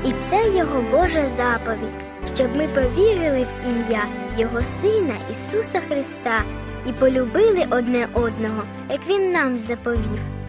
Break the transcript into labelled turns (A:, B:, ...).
A: І це Його Божа заповідь, щоб ми повірили в ім'я Його Сина Ісуса Христа і полюбили одне одного, як Він нам заповів.